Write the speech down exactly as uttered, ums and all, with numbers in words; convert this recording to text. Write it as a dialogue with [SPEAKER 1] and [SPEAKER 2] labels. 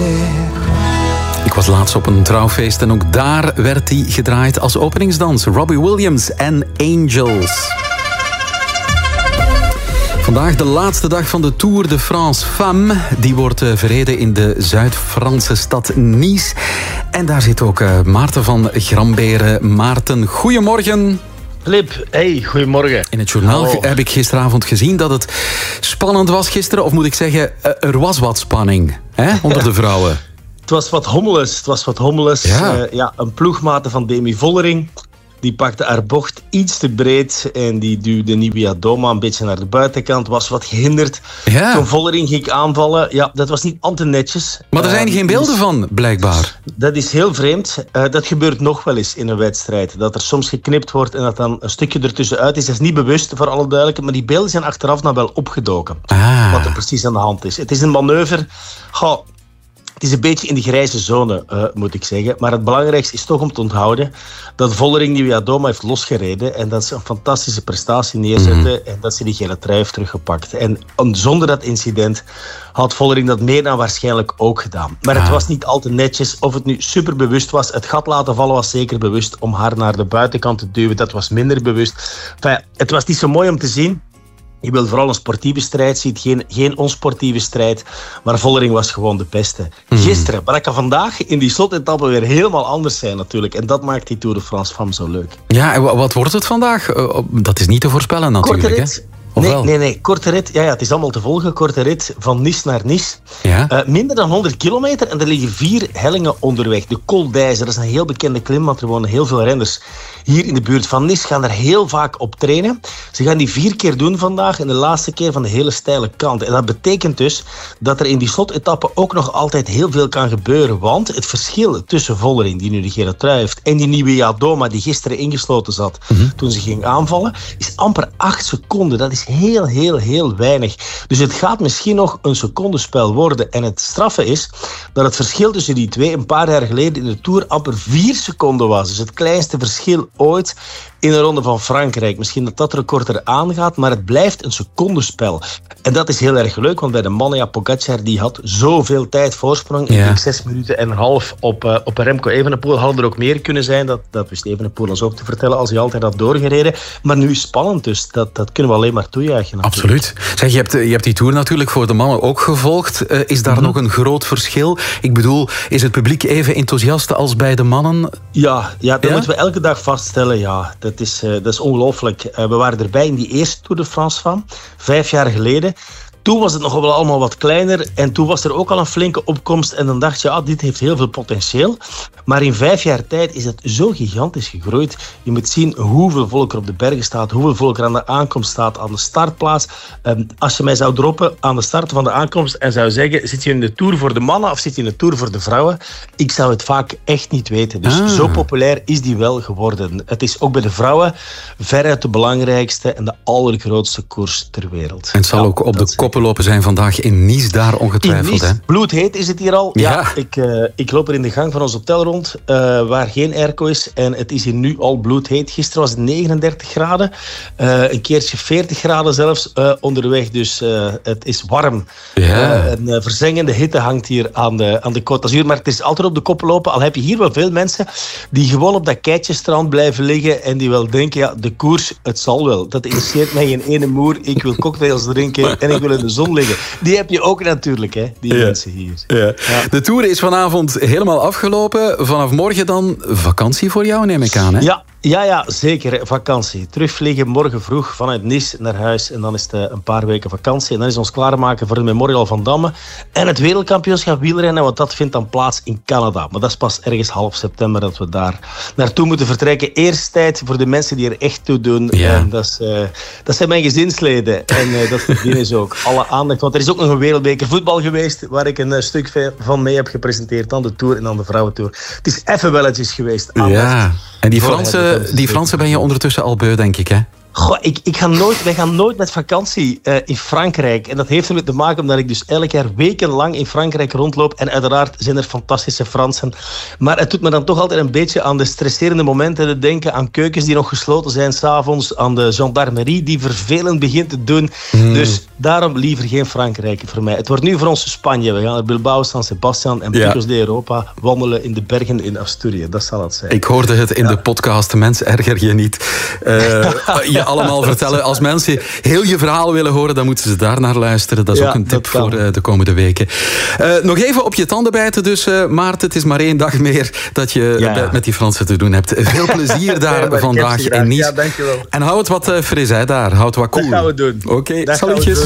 [SPEAKER 1] Ik was laatst op een trouwfeest en ook daar werd hij gedraaid als openingsdans. Robbie Williams en Angels. Vandaag de laatste dag van de Tour de France Femmes. Die wordt uh, verreden in de Zuid-Franse stad Nice. En daar zit ook uh, Maarten van Gramberen. Maarten, goedemorgen.
[SPEAKER 2] Flip, hey, goedemorgen.
[SPEAKER 1] In het journaal
[SPEAKER 2] Hallo.
[SPEAKER 1] heb ik gisteravond gezien dat het spannend was gisteren. Of moet ik zeggen, uh, er was wat spanning hè, onder de vrouwen.
[SPEAKER 2] Het was wat hommeles. Het was wat hommeles.
[SPEAKER 1] Ja.
[SPEAKER 2] Uh, ja, een ploegmaat van Demi Vollering. Die pakte haar bocht iets te breed en die duwde Nibia Doma een beetje naar de buitenkant. Was wat gehinderd.
[SPEAKER 1] Ja.
[SPEAKER 2] Toen Vollering ging aanvallen, ja, dat was niet al te netjes.
[SPEAKER 1] Maar er zijn
[SPEAKER 2] Uh,
[SPEAKER 1] geen beelden
[SPEAKER 2] dus,
[SPEAKER 1] van, blijkbaar.
[SPEAKER 2] Dat is heel vreemd. Uh, dat gebeurt nog wel eens in een wedstrijd. Dat er soms geknipt wordt en dat dan een stukje ertussenuit is. Dat is niet bewust, voor alle duidelijkheid. Maar die beelden zijn achteraf dan wel opgedoken.
[SPEAKER 1] Ah.
[SPEAKER 2] Wat er precies aan de hand is. Het is een manoeuvre. Goh, het is een beetje in de grijze zone, uh, moet ik zeggen. Maar het belangrijkste is toch om te onthouden dat Vollering Nibia Doma heeft losgereden en dat ze een fantastische prestatie neerzetten mm-hmm. en dat ze die gele trui heeft teruggepakt. En zonder dat incident had Vollering dat meer dan waarschijnlijk ook gedaan. Maar het
[SPEAKER 1] ah.
[SPEAKER 2] was niet al te netjes. Of het nu super bewust was. Het gat laten vallen was zeker bewust. Om haar naar de buitenkant te duwen, dat was minder bewust. Enfin, het was niet zo mooi om te zien. Je wil vooral een sportieve strijd zien, geen, geen onsportieve strijd. Maar Vollering was gewoon de beste. Mm. Gisteren, maar dat kan vandaag in die slotetappe weer helemaal anders zijn natuurlijk. En dat maakt die Tour de France Femmes zo leuk.
[SPEAKER 1] Ja, en wat wordt het vandaag? Dat is niet te voorspellen natuurlijk. Hè?
[SPEAKER 2] Nee, nee, nee, korte rit. Ja, ja, het is allemaal te volgen. Korte rit van Nice naar Nice.
[SPEAKER 1] Ja?
[SPEAKER 2] Uh, minder dan honderd kilometer en er liggen vier hellingen onderweg. De Col d'Aise, dat is een heel bekende klim, want er wonen heel veel renners hier in de buurt van Nice. Gaan er heel vaak op trainen. Ze gaan die vier keer doen vandaag en de laatste keer van de hele steile kant. En dat betekent dus dat er in die slotetappe ook nog altijd heel veel kan gebeuren. Want het verschil tussen Vollering, die nu de gele trui heeft, en die Nibia Doma, die gisteren ingesloten zat mm-hmm. toen ze ging aanvallen, is amper acht seconden. Dat is heel, heel, heel weinig. Dus het gaat misschien nog een secondenspel worden. En het straffe is dat het verschil tussen die twee een paar jaar geleden in de Tour amper vier seconden was. Dus het kleinste verschil ooit in een ronde van Frankrijk. Misschien dat dat record eraan gaat, maar het blijft een secondenspel. En dat is heel erg leuk, want bij de mannen, ja, Pogacar die had zoveel tijd voorsprong. Ik
[SPEAKER 1] ja.
[SPEAKER 2] denk zes minuten en een half op, uh, op Remco Evenepoel. Hadden er ook meer kunnen zijn. Dat, dat wist Evenepoel ons ook te vertellen als hij altijd had doorgereden. Maar nu is het spannend, dus dat, dat kunnen we alleen maar toejuichen. Natuurlijk.
[SPEAKER 1] Absoluut. Zeg, je hebt, je hebt die Tour natuurlijk voor de mannen ook gevolgd. Uh, is daar mm-hmm. nog een groot verschil? Ik bedoel, is het publiek even enthousiast als bij de mannen?
[SPEAKER 2] Ja, ja dat
[SPEAKER 1] ja?
[SPEAKER 2] moeten we elke dag vaststellen. Ja, dat is, uh, dat is ongelooflijk. Uh, we waren erbij in die eerste Tour de France van vijf jaar geleden. Toen was het nog wel allemaal wat kleiner en toen was er ook al een flinke opkomst en dan dacht je, ah, dit heeft heel veel potentieel. Maar in vijf jaar tijd is het zo gigantisch gegroeid. Je moet zien hoeveel volk er op de bergen staat, hoeveel volk er aan de aankomst staat, aan de startplaats. Um, als je mij zou droppen aan de start van de aankomst en zou zeggen, zit je in de Tour voor de mannen of zit je in de Tour voor de vrouwen? Ik zou het vaak echt niet weten. Dus ah. zo populair is die wel geworden. Het is ook bij de vrouwen veruit de belangrijkste en de allergrootste koers ter wereld.
[SPEAKER 1] En het zal ja, ook op de kop lopen zijn vandaag in Nice, daar ongetwijfeld.
[SPEAKER 2] In Nice,
[SPEAKER 1] hè?
[SPEAKER 2] Bloedheet is het hier al. Ja,
[SPEAKER 1] ja.
[SPEAKER 2] Ik, uh, ik loop er in de gang van ons hotel rond, uh, waar geen airco is. En het is hier nu al bloedheet. Gisteren was het negenendertig graden. Uh, een keertje veertig graden zelfs uh, onderweg. Dus uh, het is warm.
[SPEAKER 1] Ja.
[SPEAKER 2] Uh, een uh, verzengende hitte hangt hier aan de, aan de Côte d'Azur. Maar het is altijd op de kop lopen. Al heb je hier wel veel mensen die gewoon op dat keitjestrand blijven liggen en die wel denken, ja, de koers, het zal wel. Dat interesseert mij geen ene moer. Ik wil cocktails drinken en ik wil in de zon liggen. Die heb je ook natuurlijk, hè, die ja. mensen hier.
[SPEAKER 1] Ja. Ja. De Tour is vanavond helemaal afgelopen. Vanaf morgen dan vakantie voor jou, neem ik aan, hè?
[SPEAKER 2] Ja. Ja, ja, zeker. Vakantie. Terugvliegen morgen vroeg vanuit Nice naar huis. En dan is het een paar weken vakantie. En dan is ons klaarmaken voor de Memorial van Damme. En het wereldkampioenschap wielrennen, want dat vindt dan plaats in Canada. Maar dat is pas ergens half september dat we daar naartoe moeten vertrekken. Eerst tijd voor de mensen die er echt toe doen.
[SPEAKER 1] Ja.
[SPEAKER 2] En dat, is, uh, dat zijn mijn gezinsleden. En uh, dat verdienen ze ook. Alle aandacht. Want er is ook nog een wereldbeker voetbal geweest, waar ik een uh, stuk van mee heb gepresenteerd. Dan de Tour en dan de Vrouwentour. Het is even welletjes geweest. Aandacht.
[SPEAKER 1] Ja. En die Fransen, die Fransen ben je ondertussen al beu, denk ik, hè?
[SPEAKER 2] Goh, ik, ik ga nooit, wij gaan nooit met vakantie uh, in Frankrijk. En dat heeft ermee te maken omdat ik dus elk jaar wekenlang in Frankrijk rondloop. En uiteraard zijn er fantastische Fransen. Maar het doet me dan toch altijd een beetje aan de stresserende momenten te denken. Aan keukens die nog gesloten zijn s'avonds. Aan de gendarmerie die vervelend begint te doen. Mm. Dus daarom liever geen Frankrijk voor mij. Het wordt nu voor ons Spanje. We gaan naar Bilbao, San Sebastian en Picos ja. de Europa wandelen in de bergen in Asturië. Dat zal het zijn.
[SPEAKER 1] Ik hoorde het in ja. de podcast. Mens, erger je niet. Uh, je allemaal vertellen. Als mensen heel je verhaal willen horen, dan moeten ze daar naar luisteren. Dat is ja, ook een tip voor uh, de komende weken. Uh, nog even op je tanden bijten dus, uh, Maarten. Het is maar één dag meer dat je ja, ja. met die Fransen te doen hebt. Veel plezier daar ja, vandaag in Nice.
[SPEAKER 2] Ja, dankjewel.
[SPEAKER 1] En hou het wat uh, fris, hè, daar. Houd het wat cool.
[SPEAKER 2] Dat gaan we doen.
[SPEAKER 1] Oké, okay, salutjes.